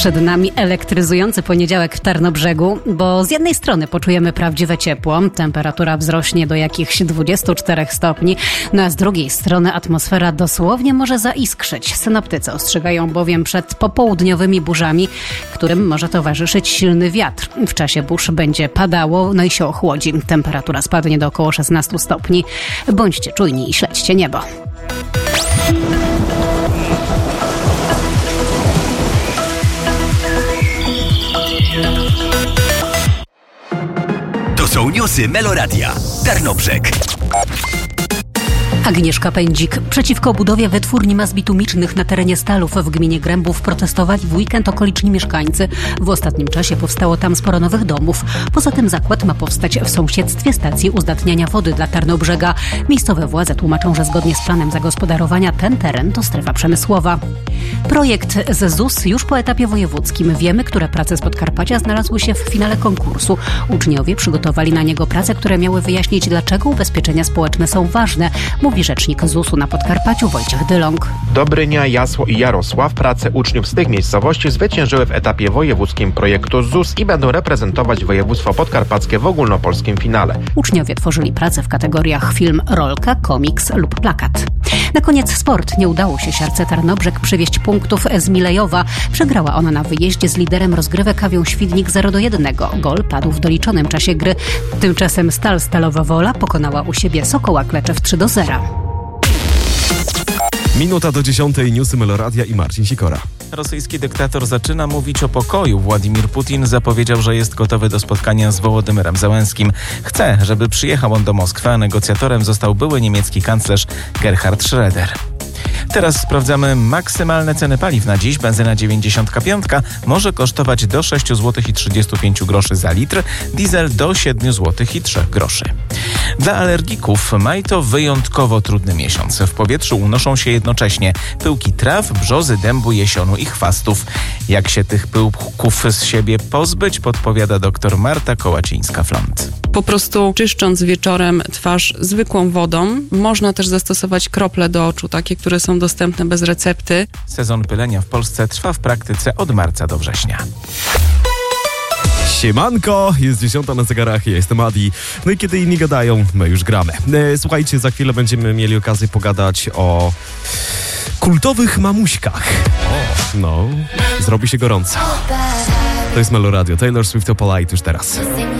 Przed nami elektryzujący poniedziałek w Tarnobrzegu, bo z jednej strony poczujemy prawdziwe ciepło, temperatura wzrośnie do jakichś 24 stopni, no a z drugiej strony atmosfera dosłownie może zaiskrzyć. Synoptycy ostrzegają bowiem przed popołudniowymi burzami, którym może towarzyszyć silny wiatr. W czasie burz będzie padało, no i się ochłodzi. Temperatura spadnie do około 16 stopni. Bądźcie czujni i śledźcie niebo. To są newsy Meloradia. Tarnobrzeg. Agnieszka Pędzik. Przeciwko budowie wytwórni mas bitumicznych na terenie Stalów w gminie Grębów protestowali w weekend okoliczni mieszkańcy. W ostatnim czasie powstało tam sporo nowych domów. Poza tym zakład ma powstać w sąsiedztwie stacji uzdatniania wody dla Tarnobrzega. Miejscowe władze tłumaczą, że zgodnie z planem zagospodarowania ten teren to strefa przemysłowa. Projekt ze ZUS już po etapie wojewódzkim. Wiemy, które prace z Podkarpacia znalazły się w finale konkursu. Uczniowie przygotowali na niego prace, które miały wyjaśnić, dlaczego ubezpieczenia społeczne są ważne, mówi rzecznik ZUS-u na Podkarpaciu Wojciech Dylong. Dobrynia, Jasło i Jarosław, prace uczniów z tych miejscowości zwyciężyły w etapie wojewódzkim projektu ZUS i będą reprezentować województwo podkarpackie w ogólnopolskim finale. Uczniowie tworzyli prace w kategoriach film, rolka, komiks lub plakat. Na koniec sport. Nie udało się siarce Tarnobrzeg przywieźć punktów z Milejowa. Przegrała ona na wyjeździe z liderem rozgrywek Awią Świdnik 0-1. Gol padł w doliczonym czasie gry. Tymczasem Stal Stalowa Wola pokonała u siebie Sokoła Kleczew 3-0. Minuta do 10. Newsy Meloradia i Marcin Sikora. Rosyjski dyktator zaczyna mówić o pokoju. Władimir Putin zapowiedział, że jest gotowy do spotkania z Wołodymyrem Zełenskim. Chce, żeby przyjechał on do Moskwy, a negocjatorem został były niemiecki kanclerz Gerhard Schröder. Teraz sprawdzamy maksymalne ceny paliw na dziś. Benzyna 95 może kosztować do 6,35 zł za litr, diesel do 7,03 zł. Dla alergików maj to wyjątkowo trudny miesiąc. W powietrzu unoszą się jednocześnie pyłki traw, brzozy, dębu, jesionu i chwastów. Jak się tych pyłków z siebie pozbyć, podpowiada dr Marta Kołacińska-Flont. Po prostu czyszcząc wieczorem twarz zwykłą wodą. Można też zastosować krople do oczu, takie, które są dostępne bez recepty. Sezon pylenia w Polsce trwa w praktyce od marca do września. Siemanko, jest 10 na zegarach, ja jestem Adi. No i kiedy inni gadają, my już gramy. Słuchajcie, za chwilę będziemy mieli okazję pogadać o kultowych mamuśkach. No, zrobi się gorąco. To jest Meloradio, Taylor Swift Opalite już teraz.